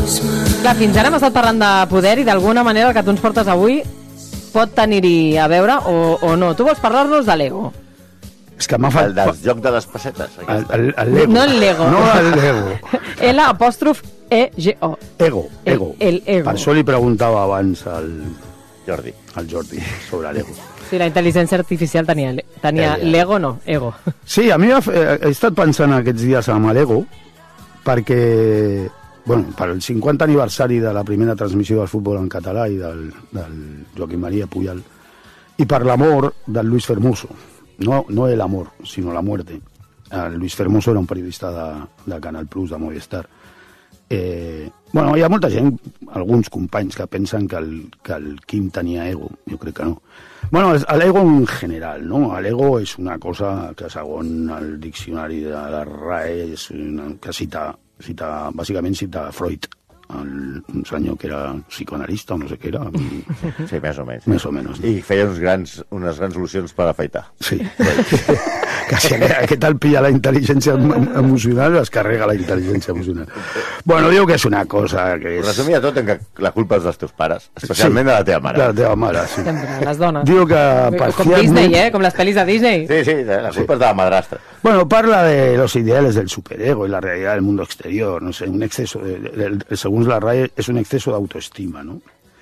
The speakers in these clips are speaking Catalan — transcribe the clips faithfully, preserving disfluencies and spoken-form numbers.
Clar, fins ara hem estat parlant de poder i d'alguna manera el que tu ens portes avui pot tenir-hi a veure o, o no. Tu vols parlar-nos de Lego? És que m'ha fet... El del joc de les pessetes. El, el, el Lego. No el Lego. No el Lego. L apòstrof E G O. Ego, ego. El, el ego. Per això li preguntava abans al Jordi. al Jordi sobre l'ego. Sí, la intel·ligència artificial tenia, tenia Eh, Lego, no, ego. Sí, a mi he, he estat pensant aquests dies amb l'ego perquè, bueno, per el cinquanta aniversari de la primera transmissió del futbol en català i del, del Joaquim María Puyal i per l'amor del Luis Fermoso. No, no el amor, sino la muerte. El Luis Fermoso era un periodista de, de Canal Plus, de Movistar. Eh, bueno, hi ha molta gent, alguns companys, que pensen que el, que el Quim tenia ego. Jo crec que no. Bueno, l'ego en general, no? L'ego és una cosa que, segons el diccionari de la R A E, és una, que cita, cita, bàsicament cita Freud, el, un senyor que era psicoanalista o no sé què era. Sí, més o menys. Més o menys. I feia uns grans, unes grans solucions per afaitar. Sí. Que si aquest el pilla la intel·ligència emocional, es carrega la intel·ligència emocional. Bueno, diu que és una cosa que és... Ho resumia tot en que la culpa és dels teus pares, especialment sí, de la teva mare. De la teva mare, sí. Sempre, les dones. Diu que Com Disney, eh? Com les pel·lis de Disney. Sí, sí, la culpa sí. és de la madrastra. Bueno, parla de los ideales del superego y la realidad del mundo exterior, no sé, un exceso, de, de, de, según la R A E, es un exceso de autoestima, ¿no?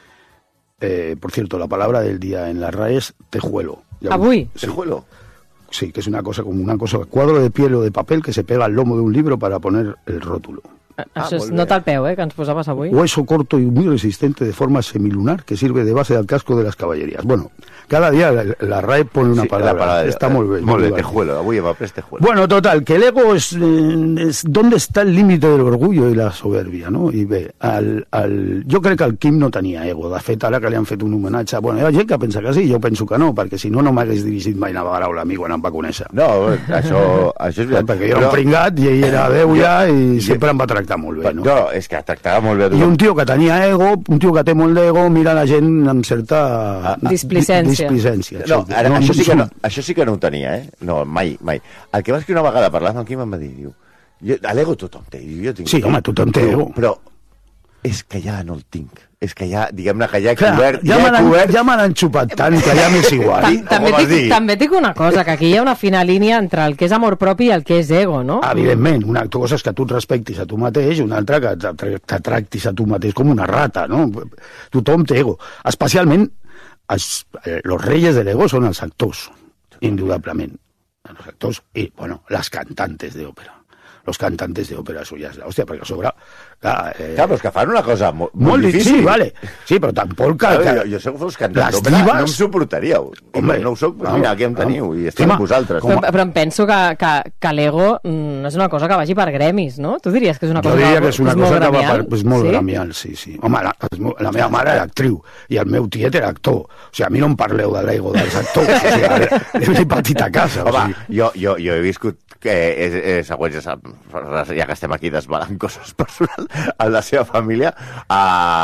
Eh, por cierto, la palabra del día en la R A E es tejuelo. ¿Avui? Sí. ¿Tejuelo? Sí, que es una cosa como una cosa, cuadro de piel o de papel que se pega al lomo de un libro para poner el rótulo. Ah, Això és nota al peu, eh, que ens posaves avui. Hueso corto y muy resistente de forma semilunar que sirve de base al casco de las caballerías. Bueno, cada día la, la R A E pone una sí, palabra. palabra Está de, muy bien. Molt bé, tejuelo. Avui hem après tejuelo. Bueno, total, que el ego es, eh, es ¿dónde está el límite del orgullo y la soberbia, no? I bé, el, el, jo crec que el Quim no tenia ego. De fet, ara que li han fet un homenatge... Bueno, hi ha gent que pensa que sí, jo penso que no, perquè si no, no m'hagués dirigit mai una paraula a mi quan em va conèixer. No, això, això és veritat. Perquè jo era un pringat i ell era Déu ja i sempre em va tractar molt bé, no? No, és que tractava molt bé a tothom. I un tio que tenia ego, un tio que té molt d'ego, mira la gent amb certa... Ah, displicència. displicència. No, ara, no, això, sí que no, això sí que no ho tenia, eh? No, mai, mai. El que va escriure una vegada parlant amb Quim em va dir, diu, jo, l'ego tothom té. Jo tinc sí, home, tothom té ego. Però és que ja no el tinc. És que ja, diguem-ne, que ja he Clar, cobert... Ja, ja, cobert... ja me l'han xupat tant que ja m'és igual. Tam, també, dic, també dic una cosa, que aquí hi ha una fina línia entre el que és amor propi i el que és ego, no? Evidentment, una cosa és que tu et respectis a tu mateix, una altra que te tractis a tu mateix com una rata, no? Tothom té ego. Especialment, els, los reyes del ego són els actors, indudablement. Els actors i, bueno, les cantantes d'òpera. Los cantantes de ópera, eso ya es la hostia, perquè a sobre... Clar, eh... clar, però és que fan una cosa molt, molt, molt difícil. Sí, vale. Sí, però tampoc... Que, que... Jo, jo sé que fos cantant d'òpera, divas... no em suportaríeu. Home, no ho soc, doncs mira, aquí em teniu, i estem amb vosaltres. Però, però em penso que, que, que l'ego no és una cosa que vagi per gremis, no? Tu diries que és una cosa, jo diria que és una és cosa molt que va per... És molt sí? gremial, sí, sí. Home, la, la meva mare era actriu, i el meu tiet era actor. O sigui, a mi no em parleu de l'ego dels actors. O sigui, l'he patit a casa. Home, o sigui... jo, jo, jo he viscut que és, és, següents, ja, ja que estem aquí desbalant coses personals en la seva família, a,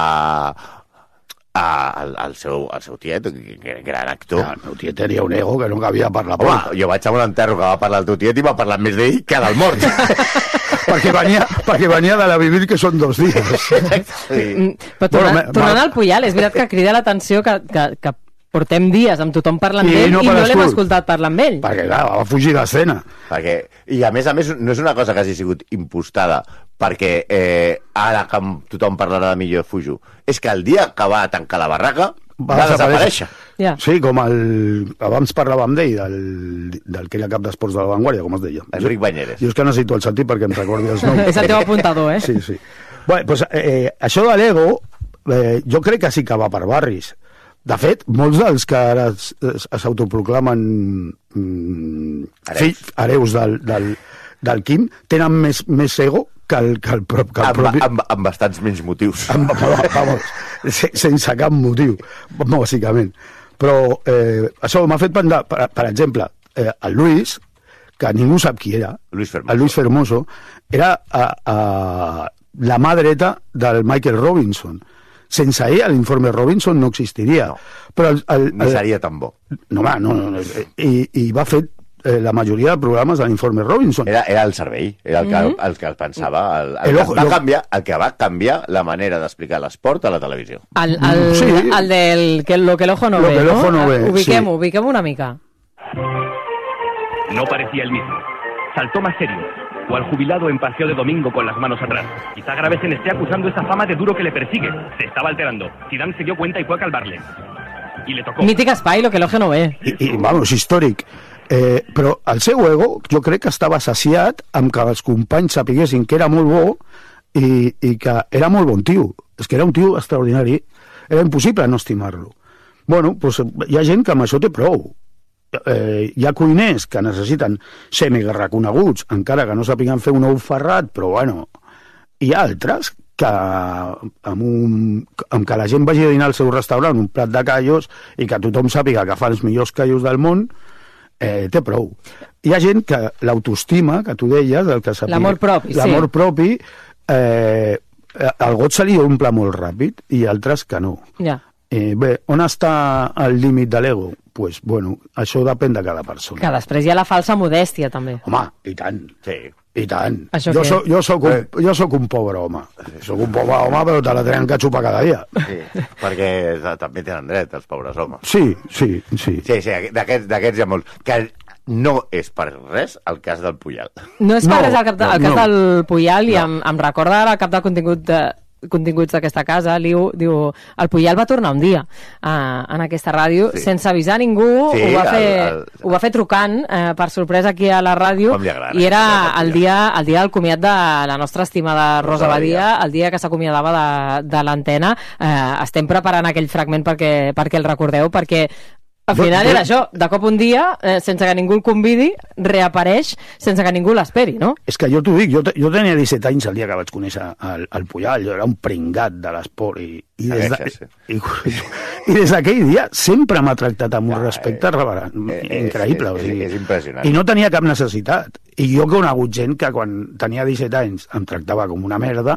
a, al, al, seu, al seu tiet, gran actor. Ja, el meu tiet tenia un ego que no cabia per la porta. porta. Jo vaig a un enterro que va parlar el teu tiet i va parlar més d'ell que del mort. perquè, venia, perquè venia de la vivir que són dos dies. Sí. Però tornant, bueno, tornant al Puyal, és veritat que crida l'atenció que, que, que portem dies amb tothom parlant d'ell no i no l'hem escoltat parlar amb ell. Perquè, clar, va fugir d'escena. Perquè, i a més a més, no és una cosa que hagi sigut impostada perquè eh, ara que tothom parlarà de mi jo fujo. És que el dia que va tancar la barraca va, va desaparèixer. Yeah. Sí, com el... Abans parlàvem d'ell, del, del que era cap d'esports de la Vanguardia, com es deia. Enric Banyeres. Jo és que necessito el sentit perquè em recordi els noms. És el teu apuntador, eh? Sí, sí. Bé, doncs, eh, això de l'ego, eh, jo crec que sí que va per barris. De fet, molts dels que ara s'autoproclamen mm, hereus, hereus del, del, del Quim tenen més, més ego que el, que el, que el amb, propi... Amb, amb bastants menys motius. Amb, vamos, sense cap motiu, bàsicament. Però eh, això m'ha fet pensar, per, per exemple, eh, el Luis, que ningú sap qui era, Luis Fermoso. el Luis Fermoso, era a, a, la mà dreta del Michael Robinson. Sense ell, l'informe Robinson no existiria. No. Però el, el, Ni seria tan bo. No, home, no, no, no. I, i va fer eh, la majoria de programes de l'informe Robinson. Era, era el cervell, era el que, mm-hmm. el, el que el pensava, el, el, el, que va canviar, el que va canviar la manera d'explicar l'esport a la televisió. El, el, sí. el del que lo que el ojo no lo ve, que el ojo no? no ve, ubiquem-ho, sí. ubiquem-ho una mica. No parecía el mismo. Saltó más serio, o al jubilado en paseo de domingo con las manos atrás. Quizá Gravesen esté acusando esa fama de duro que le persigue. Se estaba alterando. Zidane se dio cuenta y fue a calmarle. Y le tocó. Mític espai, lo que el ojo no ve. I, i vamos, històric. Eh, però el seu ego, jo crec que estava saciat amb que els companys sapiguessin que era molt bo i, i que era molt bon tio. És que era un tio extraordinari. Era impossible no estimar-lo. Bueno, doncs hi ha gent que amb això té prou. Eh, hi ha cuiners que necessiten ser mega reconeguts, encara que no sàpiguen fer un ou ferrat, però bueno, hi ha altres que amb, un, amb que la gent vagi a dinar al seu restaurant un plat de callos i que tothom sàpiga que fa els millors callos del món, eh, té prou. Hi ha gent que l'autoestima, que tu deies, el que sàpiga, l'amor propi, l'amor sí. propi, eh, el got se li omple molt ràpid i altres que no. Ja. Eh, bé, on està el límit de l'ego? Pues, bueno, això depèn de cada persona. Que després hi ha la falsa modèstia, també. Home, i tant. Sí. I tant. Això jo, què? soc, jo, soc un, jo soc un pobre home. Soc un pobre home, però te la tenen que xupar cada dia. Sí, perquè també tenen dret, els pobres homes. Sí, sí, sí. Sí, sí, d'aquests hi ha molts. Que no és per res el cas del Puyal. No és per No, res el, cap de, el no, cas del Puyal, i no. em, em recorda el cap de contingut de continguts d'aquesta casa, Liu, diu, el Puyal va tornar un dia uh, en aquesta ràdio, sí. sense avisar ningú, sí, ho, va fer, el, el... ho va fer trucant uh, per sorpresa aquí a la ràdio, agrada, i era el dia, el dia del comiat de la nostra estimada Rosa, Rosa Badia, el dia que s'acomiadava de, de l'antena. Uh, estem preparant aquell fragment perquè, perquè el recordeu, perquè al final era això, de cop un dia, eh, sense que ningú el convidi, reapareix sense que ningú l'esperi, no? És que jo t'ho dic, jo, jo tenia disset anys el dia que vaig conèixer el, el Puyal, jo era un pringat de l'esport, i, i, des de, i, i des d'aquell dia sempre m'ha tractat amb un respecte reverent, increïble. És, o sigui, és, és impressionant. I no tenia cap necessitat. I jo he conegut gent que quan tenia disset anys em tractava com una merda,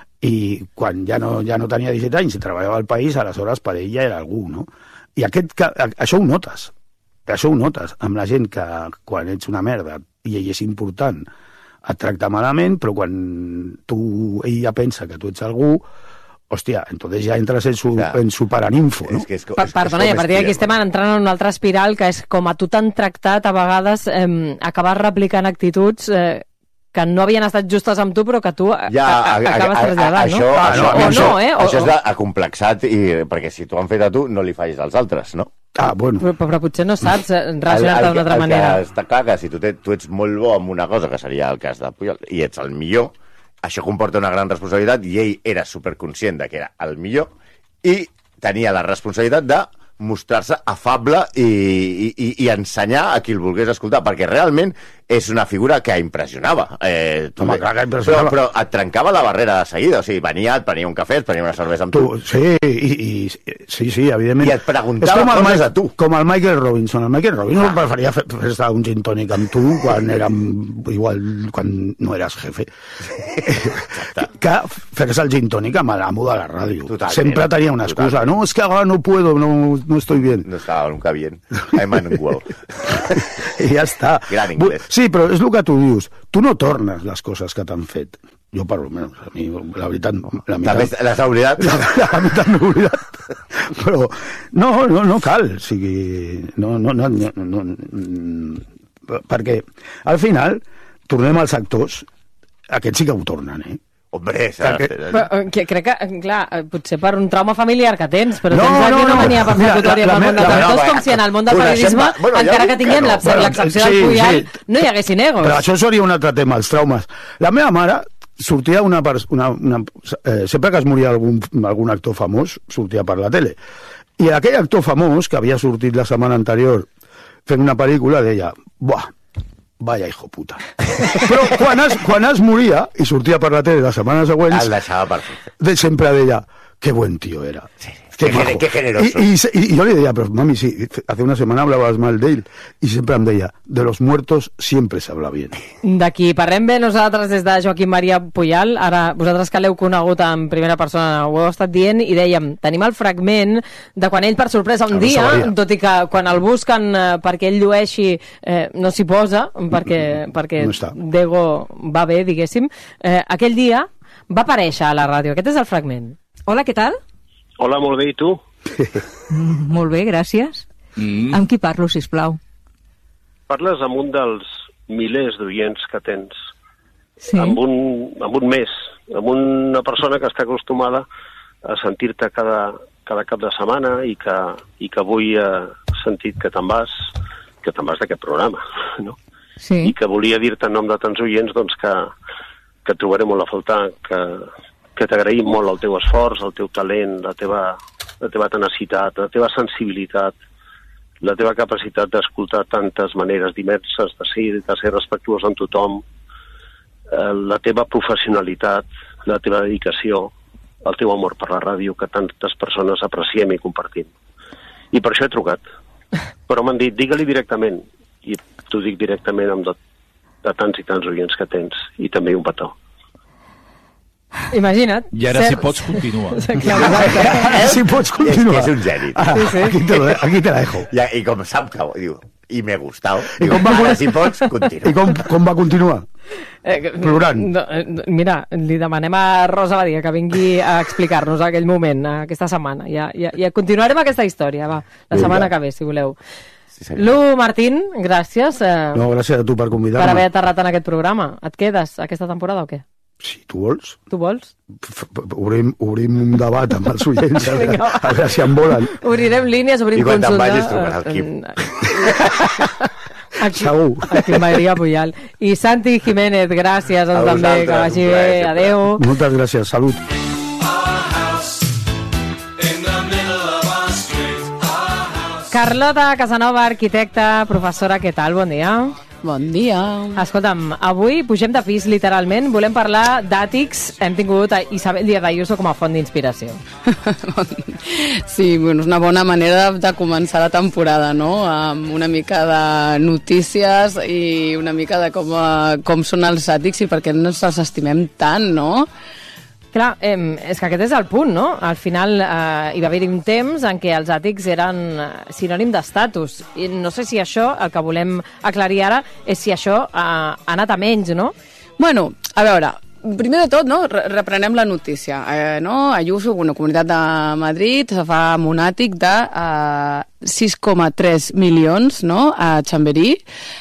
i quan ja no, ja no tenia disset anys i treballava al país, aleshores per ell ja era algú, no? I aquest, això ho notes, això ho notes, amb la gent que quan ets una merda i ell és important et tracta malament, però quan tu, ell ja pensa que tu ets algú, hòstia, entonces ja entres en su, ja. en su paraninfo, no? És que és, pa, perdona, i a partir d'aquí estem entrant en una altra espiral que és com a tu t'han tractat a vegades, eh, acabes replicant actituds eh, que no havien estat justes amb tu, però que tu ja, a, a, acabes traslladant, això, no? Això, o això, no, eh? O, això és acomplexat, i, perquè si t'ho han fet a tu, no li facis als altres, no? Ah, bueno. Però, però potser no saps relacionar-te d'una altra el manera. Que està clar que si tu, te, tu ets molt bo en una cosa, que seria el cas de Puyol, i ets el millor, això comporta una gran responsabilitat, i ell era superconscient de que era el millor, i tenia la responsabilitat de mostrar-se afable i, i, i ensenyar a qui el volgués escoltar, perquè realment és una figura que impressionava. Eh, Home, clar que impressionava. Però, però et trencava la barrera de seguida, o sigui, venia, et prenia un cafè, et prenia una cervesa amb tu. tu sí, i, i, sí, sí, evidentment. I et preguntava com coses a tu. Com el Michael Robinson. El Michael Robinson ah. preferia fer-se un gin tònic amb tu quan érem, igual, quan no eres jefe. Que fer-se el gin tònic amb l'amo de la ràdio. Totalment. Sempre tenia una excusa. Totalment. No, és que ara no puedo, no, no estoy bien. No estava nunca bien. I'm unwell. I ja està. Gran inglès. Sí, però és el que tu dius. Tu no tornes les coses que t'han fet. Jo, per almenys, a mi, la veritat... La També l'has oblidat? La, la veritat m'he oblidat. Però no, no, no cal. O sigui, no, no, no, no, no, perquè al final, tornem als actors, aquests sí que ho tornen, eh? Hombre, que... però, que, crec que, clar, potser per un trauma familiar que tens, però no, tens aquí no, una no. mania persecutòria amb el món dels actors, com si en el món del periodisme, bueno, encara ja que tinguem no. l'excepció sí, del Puyal, sí. no hi haguessin egos. Però això seria un altre tema, els traumes. La meva mare sortia una... una, una eh, sempre que es moria algun, algun actor famós, sortia per la tele. I aquell actor famós, que havia sortit la setmana anterior fent una pel·lícula, deia, buah, vaya hijo puta. Però quan es, quan es moria i sortia per la tele la setmana següent, el deixava per fer. De sempre deia, que buen tío era. Sí. Qué, qué, qué generoso. Y, y, y yo le decía, pero mami, sí, hace una semana hablabas mal de él. Y siempre em deia, de los muertos siempre se habla bien. D'aquí parlem bé nosaltres des de Joaquim Maria Puyal. Ara, vosaltres que l'heu conegut en primera persona, ho heu estat dient, i dèiem, tenim el fragment de quan ell, per sorpresa, un dia, tot i que quan el busquen eh, perquè ell llueixi, eh, no s'hi posa, perquè, perquè no Dego va bé, diguéssim, eh, aquell dia va aparèixer a la ràdio. Aquest és el fragment. Hola, què tal? Hola, molt bé, i tu? Mm, molt bé, gràcies. Mm. Amb qui parlo, sisplau? Parles amb un dels milers d'oients que tens. Sí. Amb un, amb un mes. Amb una persona que està acostumada a sentir-te cada, cada cap de setmana i que, i que avui ha sentit que te'n vas, que te'n vas d'aquest programa, no? Sí. I que volia dir-te en nom de tants oients doncs, que, que et trobaré molt a faltar, que, que t'agraïm molt el teu esforç, el teu talent, la teva, la teva tenacitat, la teva sensibilitat, la teva capacitat d'escoltar tantes maneres diverses de ser, de ser respectuós amb tothom, eh, la teva professionalitat, la teva dedicació, el teu amor per la ràdio, que tantes persones apreciem i compartim. I per això he trucat. Però m'han dit, digue-li directament, i t'ho dic directament amb de, de tants i tants oients que tens, i també un petó. Imagina't. I ara si pots continuar. Eh? Si pots continuar. És, és un geni. Ah, sí, sí. Aquí, te lo, aquí te la dejo. I, i com sap que diu, i m'he gustat. I com va, ara si pots, continua. I com, com va continuar? Eh, Plorant. No, mira, li demanem a Rosa Badia que vingui a explicar-nos aquell moment, aquesta setmana. Ja, ja, ja continuarem aquesta història, va, la Vinga. setmana que ve, si voleu. Sí, Lu, Martín, gràcies. Eh, No, gràcies a tu per convidar-me. per haver aterrat en aquest programa. Et quedes aquesta temporada o què? Si tu vols. Tu vols? F- f- Obrim, obrim un debat amb els oients, a, veure, Vinga. a veure si en volen. Obrirem línies, obrim I quan te'n consulta. vagis trucaràs al Quim. Aquí, Segur. aquí Maria Puyal. I Santi Jiménez, gràcies, A doncs, també, vosaltres, que vagi un bé. plaer, sempre. Adéu. Moltes gràcies, salut. Carlota Casanova, arquitecta, professora, què tal? Bon dia. Bon dia. Escolta'm, avui pugem de pis, literalment. Volem parlar d'àtics. Hem tingut a Isabel Díaz Ayuso com a font d'inspiració. Sí, bueno, és una bona manera de començar la temporada, no? Amb una mica de notícies i una mica de com, eh, com són els àtics i per què ens els estimem tant, no? Clar, eh, és que aquest és el punt, no? Al final eh, hi va haver un temps en què els àtics eren eh, sinònim d'estatus. I no sé si això, el que volem aclarir ara, és si això eh, ha anat a menys, no? Bueno, a veure, primer de tot, no, re- reprenem la notícia. Eh, no? Ayuso, una comunitat de Madrid, se fa amb un àtic de eh, sis coma tres milions, no?, a Chamberí.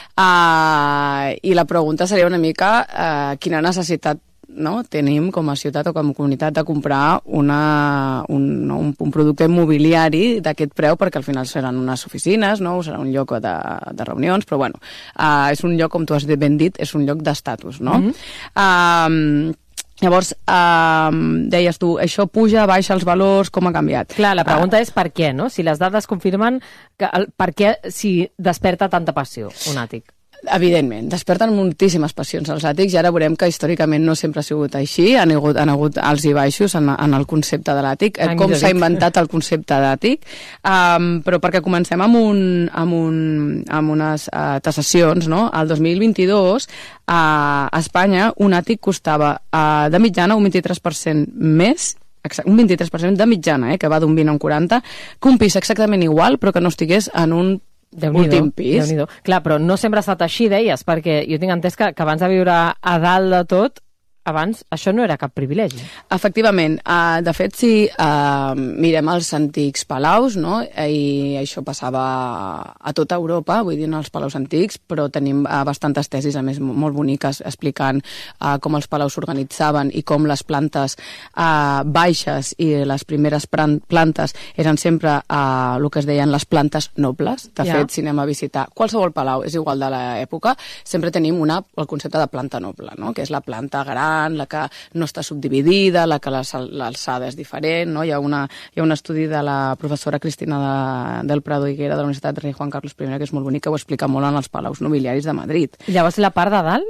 Eh, I la pregunta seria una mica eh, quina necessitat, no?, tenim com a ciutat o com a comunitat de comprar una, un, no, un, un producte immobiliari d'aquest preu, perquè al final seran unes oficines, no?, serà un lloc de, de reunions, però bueno, uh, és un lloc, com tu has ben dit, és un lloc d'estatus, no? Mm-hmm. uh, Llavors, uh, deies tu, això puja, baixa els valors, com ha canviat? Clar, la pregunta uh, és per què, no? Si les dades confirmen que el, per què si desperta tanta passió un àtic. Evidentment, desperten moltíssimes passions els àtics i ara veurem que històricament no sempre ha sigut així, han hagut, han hagut alts i baixos en, en el concepte de l'àtic, Ai, com millor s'ha dit. inventat el concepte d'àtic, um, però perquè comencem amb, un, amb, un, amb unes uh, tasacions, no? El dos mil vint-i-dos uh, a Espanya un àtic costava uh, de mitjana un vint-i-tres per cent més, un vint-i-tres per cent de mitjana, eh, que va d'un vint a un quaranta, que un pis exactament igual però que no estigués en un últim pis. Déu-n'hi-do. Clar, però no sempre ha estat així, deies, perquè jo tinc entès que, que abans de viure a dalt de tot, abans això no era cap privilegi. Efectivament. Uh, de fet, si uh, mirem els antics palaus, no?, i això passava a tota Europa, vull dir, en els palaus antics, però tenim uh, bastantes tesis, a més, molt boniques, explicant uh, com els palaus s'organitzaven i com les plantes uh, baixes i les primeres plantes eren sempre uh, el que es deien les plantes nobles. De Ja. fet, si anem a visitar qualsevol palau, és igual de l'època, sempre tenim una, el concepte de planta noble, no?, que és la planta gran, la que no està subdividida, la que l'alçada és diferent, no? Hi ha, una, hi ha un estudi de la professora Cristina de, del Prado Higuera de la Universitat Rei Juan Carlos I, que és molt bonic, que ho explica molt en els palaus nobiliaris de Madrid. Llavors, la part de dalt?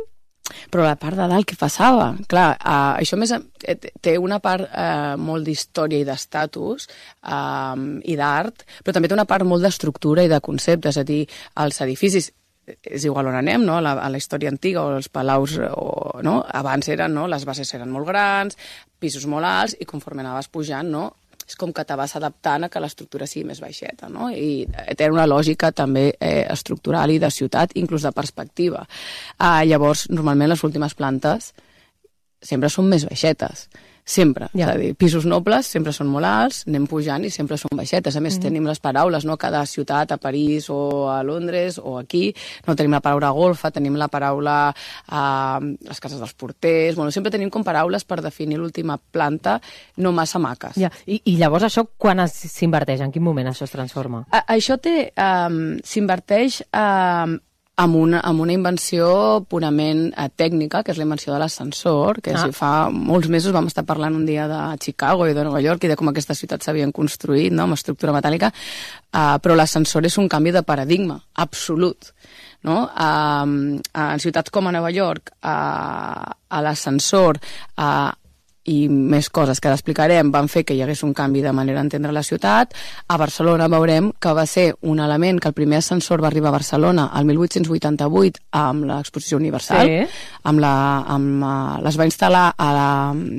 però la part de dalt, què passava? Clar, uh, això més eh, té una part uh, molt d'història i d'estatus um, i d'art, però també té una part molt d'estructura i de concepte, és a dir, els edificis, és igual on anem, no? a, la, a la història antiga, o els palaus, o, no? abans eren, no? les bases eren molt grans, pisos molt alts, i conforme anaves pujant, no? és com que te vas adaptant a que l'estructura sigui més baixeta, no? I té una lògica també eh, estructural i de ciutat, inclús de perspectiva. Uh, llavors, normalment les últimes plantes sempre són més baixetes, sempre. Ja. És a dir, pisos nobles sempre són molt alts, anem pujant i sempre són baixetes. A més, mm. tenim les paraules, no? Cada ciutat, a París o a Londres o aquí, no tenim la paraula golfa, tenim la paraula a les cases dels porters, bueno, sempre tenim com paraules per definir l'última planta no massa maques. Ja. I, I llavors això quan s'inverteix? En quin moment això es transforma? A, això té, um, s'inverteix um, amb una, amb una invenció purament eh, tècnica, que és la invenció de l'ascensor, que ah. si fa molts mesos vam estar parlant un dia de Chicago i de Nova York i de com aquestes ciutats s'havien construït, no?, amb estructura metàl·lica, eh, però l'ascensor és un canvi de paradigma absolut. No? Eh, en ciutats com a Nova York, eh, a l'ascensor, eh, i més coses que explicarem, van fer que hi hagués un canvi de manera d'entendre la ciutat. A Barcelona veurem que va ser un element que el primer ascensor va arribar a Barcelona el mil vuit-cents vuitanta-vuit amb l'Exposició Universal, sí. amb la, amb, uh, les va instal·lar a la,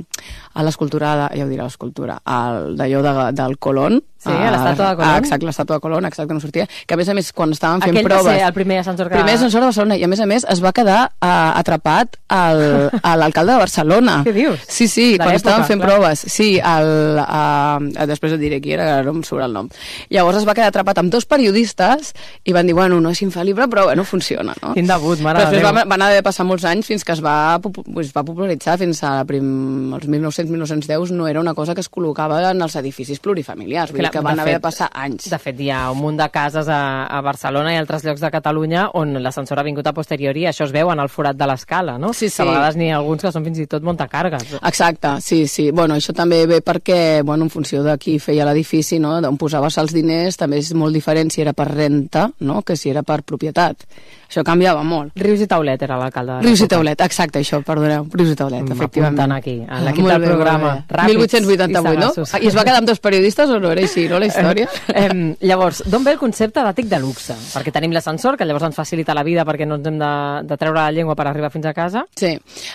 a l'escultura, de, ja ho diré l'escultura, d'allò de, del Colón. Sí, a l'estàtua de Colón. Ah, exacte, l'estàtua de Colón, exacte, que no sortia. Que a més a més, quan estaven fent Aquell proves... Aquell va ser el primer ascensor que... Primer ascensor de Barcelona, i a més a més es va quedar uh, atrapat al, a l'alcalde de Barcelona. Què dius? Sí, sí, de quan estaven fent clar. proves. Sí, el, uh, després et diré qui era, no em surt el nom. Llavors es va quedar atrapat amb dos periodistes i van dir, bueno, no és infal·lible, però bueno, funciona, no? Quin debut, mare de Déu. Després van, van haver de passar molts anys fins que es va, es va popularitzar, fins a prim, els mil nou-cents mil nou-cents deu no era una cosa que es col·locava en els edificis plurifamiliars, vull dir que van haver de passar anys. De fet, hi ha un munt de cases a, a Barcelona i altres llocs de Catalunya on l'ascensor ha vingut a posteriori i això es veu en el forat de l'escala, no? Sí, sí. Que a vegades n'hi ha alguns que són fins i tot muntacargues. Exacte, sí, sí. Bueno, això també ve perquè, bueno, en funció de qui feia l'edifici, no?, d'on posaves els diners, també és molt diferent si era per renta, no?, que si era per propietat. Això canviava molt. Rius i Taulet era l'alcalde. Rius i Taulet, exacte, això, perdoneu. Rius i Taulet, efectivament. M'apuntant aquí, en l'equip del programa. mil vuit-cents vuitanta-vuit, no? I es va quedar amb dos periodistes o no era així, no, la història? Eh, llavors, d'on ve el concepte d'àtic de luxe? Perquè tenim l'ascensor, que llavors ens facilita la vida perquè no ens hem de, de treure la llengua per arribar fins a casa. Sí.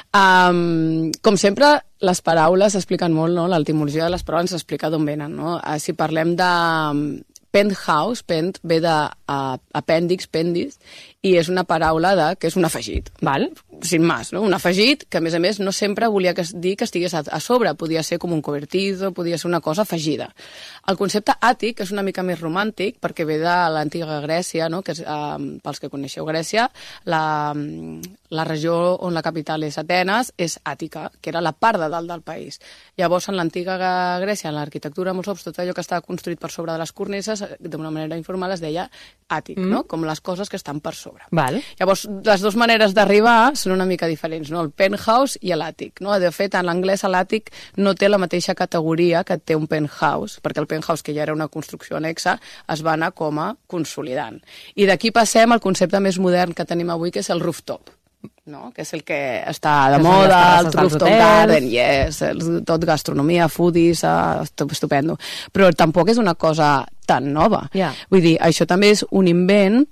Um, com sempre, les paraules expliquen molt, no? L'etimologia de les paraules ens explica d'on venen, no? Uh, si parlem de penthouse, pent ve d'apèndix, pendis, i és una paraula de, que és un afegit. Val? Sin más, no? Un afegit que, a més a més, no sempre volia que, dir que estigués a, a sobre. Podia ser com un cobertizo, podia ser una cosa afegida. El concepte àtic és una mica més romàntic perquè ve de l'antiga Grècia, no? Que és, eh, pels que coneixeu Grècia, la, la regió on la capital és Atenes és Àtica, que era la part de dalt del país. Llavors, en l'antiga Grècia, en l'arquitectura, molts cops, tot allò que estava construït per sobre de les cornises, d'una manera informal es deia àtic, mm. no? Com les coses que estan per sobre. Val. Llavors, les dues maneres d'arribar són una mica diferents, no? El penthouse i l'àtic, no? De fet, en l'anglès l'àtic no té la mateixa categoria que té un penthouse, perquè el penthouse, que ja era una construcció anexa, es va anar com a consolidant. I d'aquí passem al concepte més modern que tenim avui, que és el rooftop, no? Que és el que està de que moda, el rooftop garden, yes, tot gastronomia, foodies, estupendo. Però tampoc és una cosa tan nova. Yeah. Vull dir, això també és un invent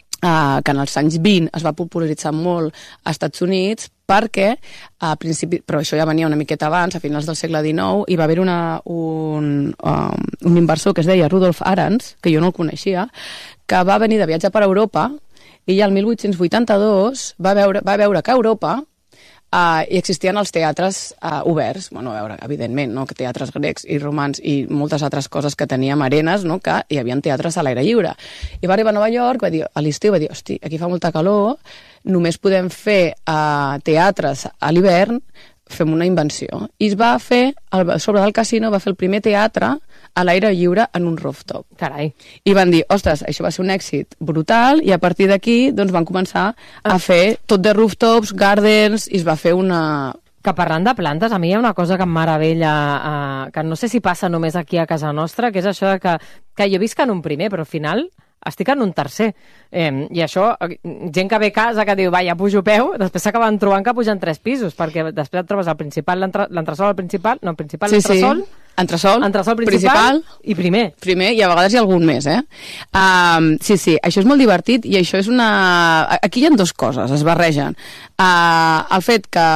Uh, que en els anys vint es va popularitzar molt als Estats Units perquè, a principi, però això ja venia una miqueta abans, a finals del segle dinou, hi va haver una, un, um, un inversor que es deia Rudolf Arends, que jo no el coneixia, que va venir de viatge per Europa i ja el mil vuit-cents vuitanta-dos va veure, va veure que a Europa Uh, i existien els teatres uh, oberts, bueno, a veure, evidentment, no? Que teatres grecs i romans i moltes altres coses que teníem arenes, no? Que hi havia teatres a l'aire lliure. I va arribar a Nova York, va dir, a l'estiu va dir, hosti, aquí fa molta calor, només podem fer uh, teatres a l'hivern, fem una invenció. I es va fer, al sobre del casino, va fer el primer teatre a l'aire lliure en un rooftop. Carai. I van dir, ostres, això va ser un èxit brutal, i a partir d'aquí doncs, van començar a fer tot de rooftops, gardens, i es va fer una... Que parlant de plantes, a mi hi ha una cosa que em meravella, eh, que no sé si passa només aquí a casa nostra, que és això de que, que jo visc en un primer, però al final estic en un tercer. Eh, I això, gent que ve a casa que diu, va, ja pujo peu, després s'acaben trobant que pugen tres pisos, perquè després et trobes el principal, l'entresol, el principal, no, el principal, sí, l'entresol, sí. Entresol, entresol principal, principal i primer. Primer, i a vegades hi ha algun més, eh? Um, sí, sí, això és molt divertit i això és una... Aquí hi ha dues coses, es barregen. Uh, el fet que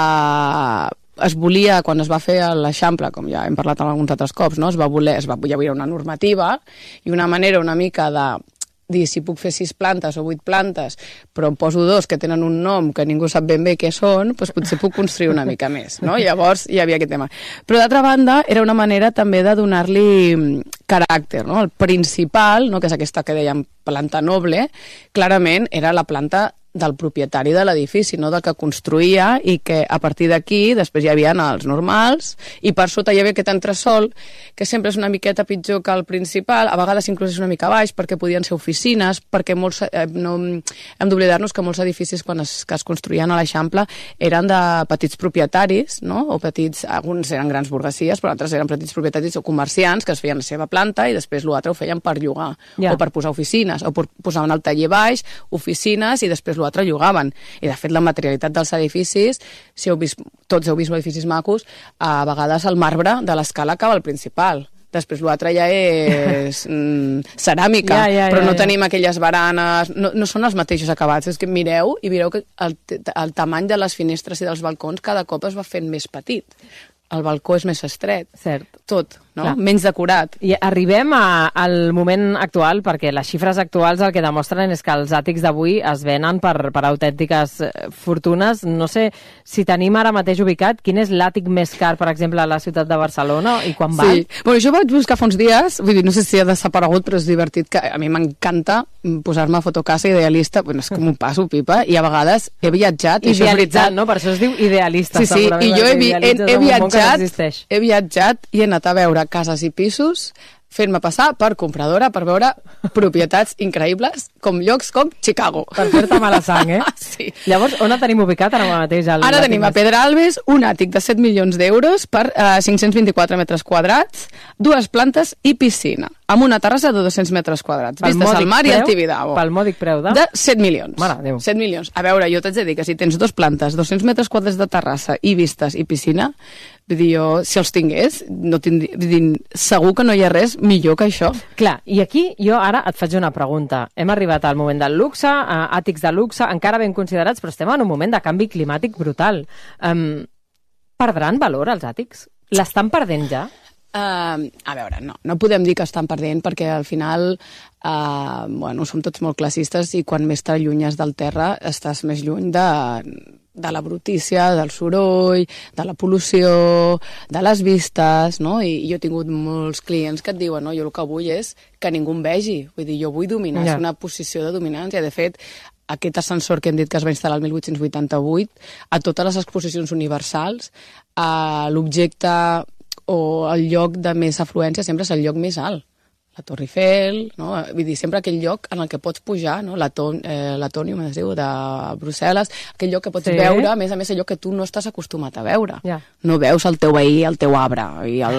uh, es volia, quan es va fer l'Eixample, com ja hem parlat alguns altres cops, no? es va voler, es va, hi havia una normativa i una manera una mica de dir si puc fer sis plantes o vuit plantes, però em poso dos que tenen un nom que ningú sap ben bé què són, doncs potser puc construir una mica més, no? Llavors hi havia aquest tema. Però d'altra banda, era una manera també de donar-li caràcter, no? El principal, no? que és aquesta que dèiem planta noble, clarament era la planta del propietari de l'edifici, no del que construïa, i que a partir d'aquí després hi havia els normals, i per sota hi havia aquest entresòl, que sempre és una miqueta pitjor que el principal, a vegades inclús és una mica baix, perquè podien ser oficines, perquè molts, eh, no, hem d'oblidar-nos que molts edificis quan es, que es construïen a l'Eixample eren de petits propietaris, no? O petits, alguns eren grans burguesies, però altres eren petits propietaris o comerciants que es feien la seva planta i després l'altre ho feien per llogar, yeah. o per posar oficines, o per posar un taller baix, oficines, i després l'altre llogaven. I, de fet, la materialitat dels edificis, si heu vist, tots heu vist edificis macos, a vegades el marbre de l'escala acaba al principal. Després l'altre ja és mm, ceràmica, ja, ja, però ja, no ja. tenim aquelles baranes, no, no són els mateixos acabats. És que mireu i mireu que el, el tamany de les finestres i dels balcons cada cop es va fent més petit. El balcó és més estret. Cert. Tot, no? Clar. Menys decorat. I arribem a, al moment actual, perquè les xifres actuals el que demostren és que els àtics d'avui es venen per, per autèntiques fortunes. No sé si tenim ara mateix ubicat quin és l'àtic més car, per exemple, a la ciutat de Barcelona i quan val. Sí. Bueno, jo vaig buscar fa uns dies, vull dir, no sé si ha desaparegut, però és divertit, que a mi m'encanta posar-me a fotocasa idealista, bueno, és com un passo, pipa, i a vegades he viatjat... I idealitzant, no? Per això es diu idealista. Sí, sí, i jo he, he, he, viatjat, he viatjat i he anat a veure cases i pisos fent-me passar per compradora, per veure propietats increïbles, com llocs com Chicago. Per fer-te mala sang, eh? Sí. Llavors, on tenim ubicat ara mateix? El ara tenim a Pedralbes un àtic de set milions d'euros per uh, cinc-cents vint-i-quatre metres quadrats, dues plantes i piscina, amb una terrassa de dos-cents metres quadrats. Pel vistes al mar preu, i al Tibidabo. Pel mòdic preu de? De set milions. Mare Déu. set milions. A veure, jo t'haig de dir que si tens dos plantes, dos-cents metres quadrats de terrassa i vistes i piscina, vull dir, jo, si els tingués, no tindria, vull dir, segur que no hi ha res millor que això. Clar, i aquí jo ara et faig una pregunta. Hem arribat al moment del luxe, a àtics de luxe, encara ben considerats, però estem en un moment de canvi climàtic brutal. Um, perdran valor els àtics? L'estan perdent ja? Uh, a veure, no, no podem dir que estan perdent, perquè al final uh, bueno, som tots molt classistes i quan més t'allunyes del terra estàs més lluny de, de la brutícia, del soroll, de la pol·lució, de les vistes, no? I, i jo he tingut molts clients que et diuen, no, jo el que vull és que ningú em vegi, vull dir, jo vull dominar, ja. És una posició de dominància. De fet, aquest ascensor que hem dit que es va instal·lar el mil vuit-cents vuitanta-vuit, a totes les exposicions universals, a l'objecte o el lloc de més afluència sempre és el lloc més alt. La Torre Eiffel, no? Vull dir, sempre aquell lloc en el que pots pujar, no? L'Atònium, es diu, de Brussel·les, aquell lloc que pots sí. veure, a més a més, allò que tu no estàs acostumat a veure. Ja. No veus el teu veí, el teu arbre, i el,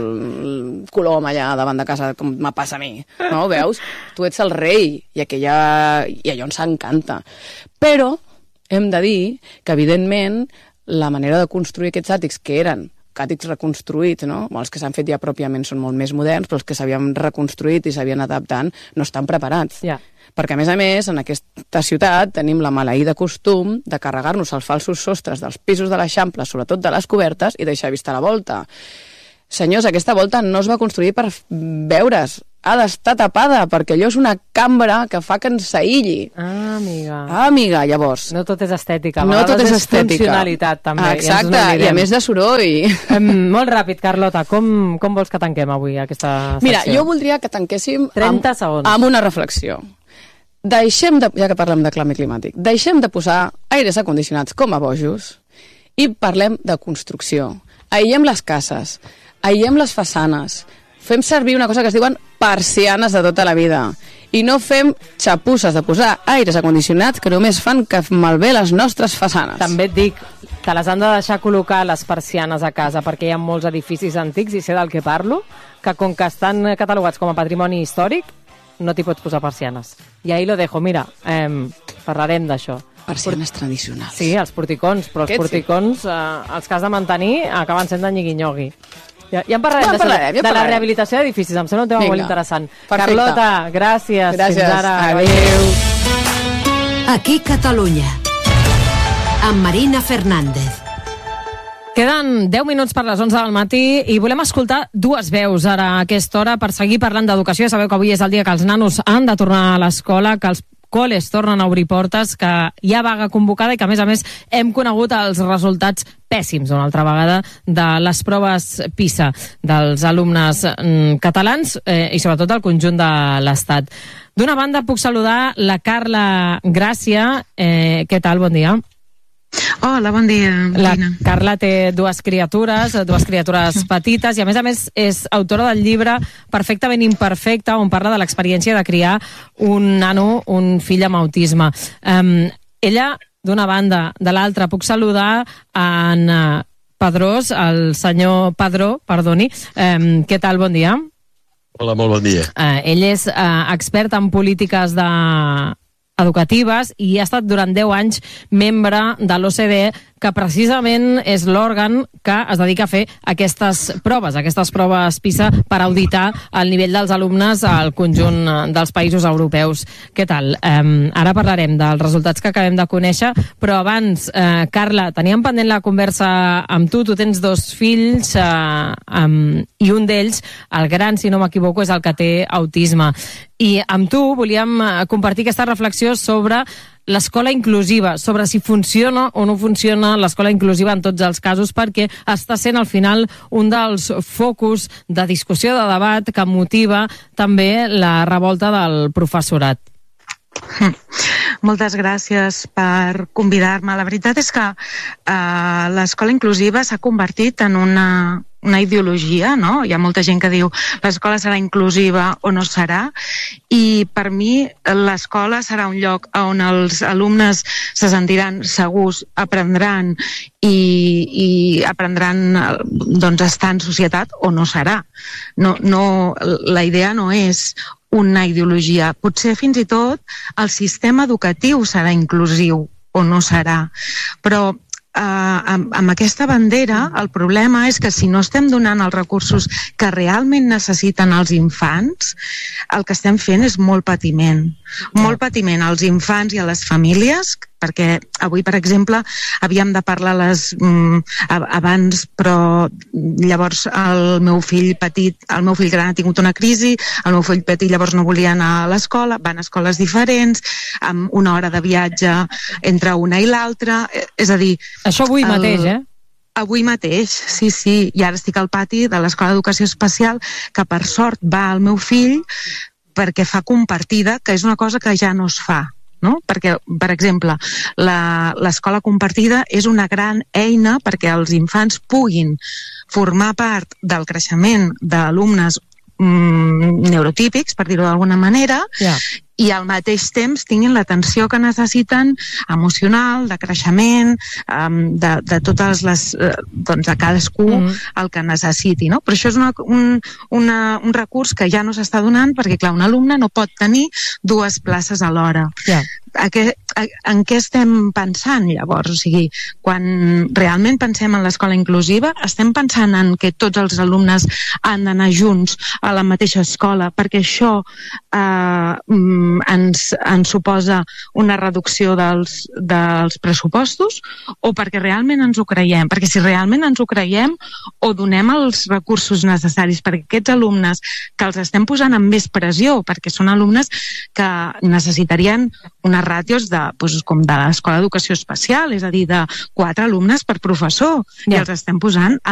el colom allà davant de casa, com me passa a mi, no? Veus? Tu ets el rei, i, aquella, i allò ens encanta. Però hem de dir que, evidentment, la manera de construir aquests àtics, que eren àtics reconstruïts, no? Els que s'han fet ja pròpiament són molt més moderns, però els que s'havien reconstruït i s'havien adaptant no estan preparats. Ja. Perquè, a més a més, en aquesta ciutat tenim la maleïda costum de carregar-nos els falsos sostres dels pisos de l'Eixample, sobretot de les cobertes, i deixar vista la volta. Senyors, aquesta volta no es va construir per veure's, ha d'estar tapada, perquè allò és una cambra que fa que ens aïlli. Ah, amiga. Ah, amiga, llavors. No tot és estètica, a no tot és, és estètica. Funcionalitat, també. Exacte, ja i a més de soroll. Um, molt ràpid, Carlota, com, com vols que tanquem avui aquesta secció? Mira, jo voldria que tanquéssim trenta amb, segons. amb una reflexió. Deixem de, ja que parlem de canvi climàtic, deixem de posar aires acondicionats com a bojos i parlem de construcció. Aïllem les cases, aïllem les façanes, fem servir una cosa que es diuen persianes de tota la vida i no fem xapusses de posar aires acondicionats que només fan que malbé les nostres façanes. També et dic, te les han de deixar col·locar les persianes a casa perquè hi ha molts edificis antics i sé del que parlo, que com que estan catalogats com a patrimoni històric, no t'hi pots posar persianes. I ahí lo dejo, mira, eh, parlarem d'això. Persianes tradicionals. Sí, els porticons, però els porticons, eh, els que has de mantenir, acaben sent de nyigui-nyogui. Ja, ja en parlarem, ja en parlarem, de, ja de la parlarem. rehabilitació d'edificis, em sembla un tema Vinga. molt interessant. Perfecte. Carlota, gràcies. Gràcies. Fins ara. Adéu. Aquí Catalunya, amb Marina Fernández. Queden deu minuts per les onze del matí i volem escoltar dues veus ara a aquesta hora per seguir parlant d'educació. Sabeu que avui és el dia que els nanos han de tornar a l'escola, que els col·les tornen a obrir portes, que hi ha vaga convocada i que, a més a més, hem conegut els resultats pèssims una altra vegada de les proves PISA dels alumnes mm, catalans eh, i sobretot del conjunt de l'Estat. D'una banda, puc saludar la Carla Gràcia. Eh, què tal? Bon dia. Hola, bon dia, La Marina. Carla té dues criatures, dues criatures petites, i a més a més és autora del llibre Perfectament imperfecte, on parla de l'experiència de criar un nano, un fill amb autisme. Um, ella, d'una banda, de l'altra, puc saludar en uh, Pedrós, el senyor Padró, perdoni. Um, què tal? Bon dia. Hola, molt bon dia. Uh, ell és uh, expert en polítiques de educatives i ha estat durant deu anys membre de l'O C D E, que precisament és l'òrgan que es dedica a fer aquestes proves, aquestes proves PISA per auditar el nivell dels alumnes al conjunt dels països europeus. Què tal? Um, ara parlarem dels resultats que acabem de conèixer, però abans, uh, Carla, teníem pendent la conversa amb tu. Tu tens dos fills uh, um, i un d'ells, el gran, si no m'equivoco, és el que té autisme. I amb tu volíem compartir aquesta reflexió sobre l'escola inclusiva, sobre si funciona o no funciona l'escola inclusiva en tots els casos, perquè està sent al final un dels focus de discussió, de debat, que motiva també la revolta del professorat. Moltes gràcies per convidar-me. La veritat és que eh, l'escola inclusiva s'ha convertit en una, una ideologia, no? Hi ha molta gent que diu l'escola serà inclusiva o no serà, i per mi l'escola serà un lloc on els alumnes se sentiran segurs, aprendran i, i aprendran doncs, estar en societat, o no serà. No, no, la idea no és una ideologia. Potser fins i tot el sistema educatiu serà inclusiu o no serà. Però eh, amb, amb aquesta bandera el problema és que si no estem donant els recursos que realment necessiten els infants, el que estem fent és molt patiment. Molt patiment als infants i a les famílies, perquè avui, per exemple, havíem de parlar les, mm, abans, però llavors el meu fill petit, el meu fill gran ha tingut una crisi, el meu fill petit llavors no volia anar a l'escola, van a escoles diferents, amb una hora de viatge entre una i l'altra, és a dir... Això avui el... mateix, eh? Avui mateix, sí, sí. I ara estic al pati de l'Escola d'Educació Especial, que per sort va al meu fill perquè fa compartida, que és una cosa que ja no es fa. No? Perquè, per exemple, l'escola compartida és una gran eina perquè els infants puguin formar part del creixement d'alumnes mm, neurotípics, per dir-ho d'alguna manera, yeah. i al mateix temps tinguin l'atenció que necessiten emocional, de creixement, um, de, de totes les, uh, doncs de cadascú mm. el que necessiti, no? Però això és una, un, una, un recurs que ja no s'està donant perquè, clar, un alumne no pot tenir dues places alhora. Yeah. A què, a, en què estem pensant llavors? O sigui, quan realment pensem en l'escola inclusiva, estem pensant en que tots els alumnes han d'anar junts a la mateixa escola perquè això eh, ens, ens suposa una reducció dels, dels pressupostos, o perquè realment ens ho creiem? Perquè si realment ens ho creiem, o donem els recursos necessaris perquè aquests alumnes que els estem posant amb més pressió, perquè són alumnes que necessitarien una ràtios de, doncs, com de l'escola d'educació especial, és a dir, de quatre alumnes per professor, yeah. i els estem posant a